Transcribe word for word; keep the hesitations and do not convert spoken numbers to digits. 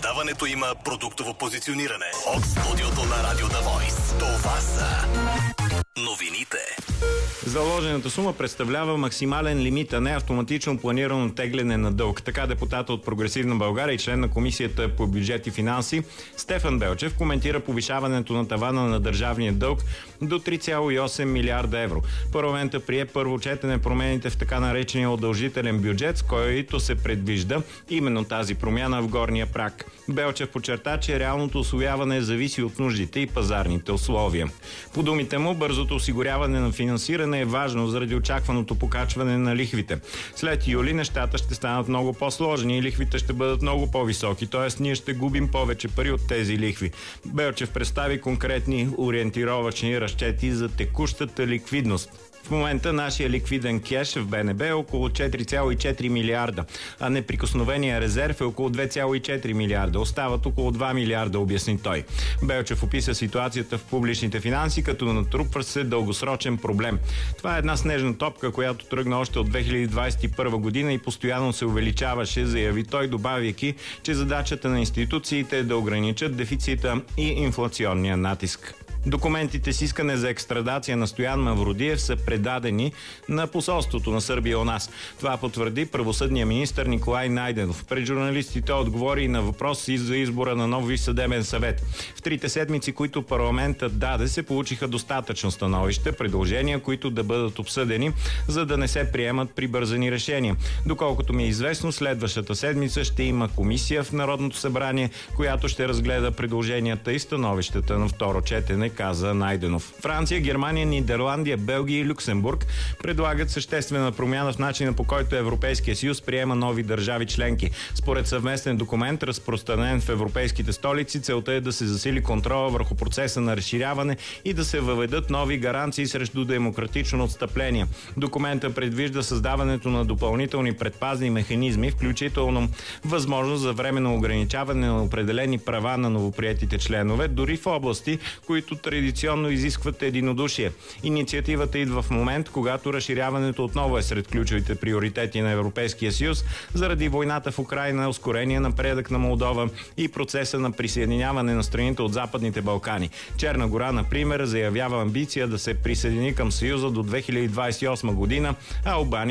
предаването има продуктово позициониране. От студиото на Радио The Voice. Това са новините. Заложената сума представлява максимален лимит, а не автоматично планирано тегляне на дълг. Така депутата от Прогресивна България и член на Комисията по бюджет и финанси Стефан Белчев коментира повишаването на тавана на държавния дълг до три цяло и осем милиарда евро. Парламента прие първо четене промените в така наречения удължителен бюджет, с който се предвижда именно тази промяна в горния праг. Белчев подчерта, че реалното усвояване зависи от нуждите и пазарните условия. По думите му, бързото осигуряване на финансиране е важно заради очакваното покачване на лихвите. След юли нещата ще станат много по-сложни и лихвите ще бъдат много по-високи, т.е. ние ще губим повече пари от тези лихви. Белчев представи конкретни ориентировъчни разчети за текущата ликвидност. В момента нашия ликвиден кеш в БНБ е около четири цяло и четири милиарда, а неприкосновения резерв е около две цяло и четири милиарда. Остават около два милиарда, обясни той. Белчев описа ситуацията в публичните финанси като натрупва се дългосрочен проблем. Това е една снежна топка, която тръгна още от две хиляди двадесет и първа година и постоянно се увеличаваше, заяви той, добавяйки, че задачата на институциите е да ограничат дефицита и инфлационния натиск. Документите с искане за екстрадация на Стоян Мавродиев са предадени на посолството на Сърбия у нас. Това потвърди правосъдния министър Николай Найденов. Пред журналистите отговори на въпроси за избора на нов Висш съдебен съвет. В трите седмици, които парламентът даде, се получиха достатъчно становища, предложения, които да бъдат обсъдени, за да не се приемат прибързани решения. Доколкото ми е известно, следващата седмица ще има комисия в Народното събрание, която ще разгледа предложенията и становищата на второ четене, каза Найденов. Франция, Германия, Нидерландия, Белгия и Люксембург предлагат съществена промяна в начина, по който Европейския съюз приема нови държави членки. Според съвместен документ, разпространен в европейските столици, целта е да се засили контрола върху процеса на разширяване и да се въведат нови гаранции срещу демократично отстъпление. Документът предвижда създаването на допълнителни предпазни механизми, включително възможност за временно ограничаване на определени права на новоприетите членове, дори в области, които традиционно изискват единодушие. Инициативата идва в момент, когато разширяването отново е сред ключовите приоритети на Европейския съюз заради войната в Украйна, ускорения напредък на Молдова и процеса на присъединяване на страните от Западните Балкани. Черна гора, например, заявява амбиция да се присъедини към Съюза до две хиляди двадесет и осма година, а Албания